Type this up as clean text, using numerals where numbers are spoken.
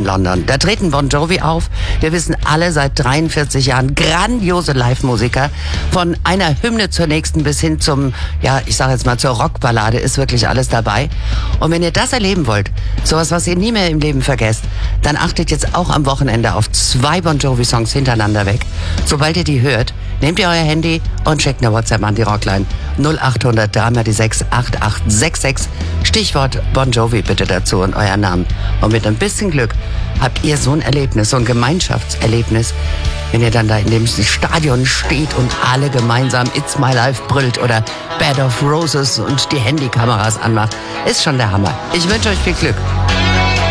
London. Da treten Bon Jovi auf. Wir wissen alle seit 43 Jahren, grandiose Live-Musiker. Von einer Hymne zur nächsten bis hin zum, ja, ich sage jetzt mal zur Rockballade ist wirklich alles dabei. Und wenn ihr das erleben wollt, sowas, was ihr nie mehr im Leben vergesst, dann achtet jetzt auch am Wochenende auf 2 Bon Jovi-Songs hintereinander weg. Sobald ihr die hört, nehmt ihr euer Handy und schickt eine WhatsApp an die Rockline 0800 3x6 8866. Stichwort Bon Jovi bitte dazu und euer Namen. Und mit ein bisschen Glück habt ihr so ein Erlebnis, so ein Gemeinschaftserlebnis, wenn ihr dann da in dem Stadion steht und alle gemeinsam It's My Life brüllt oder Bed of Roses und die Handykameras anmacht. Ist schon der Hammer. Ich wünsche euch viel Glück.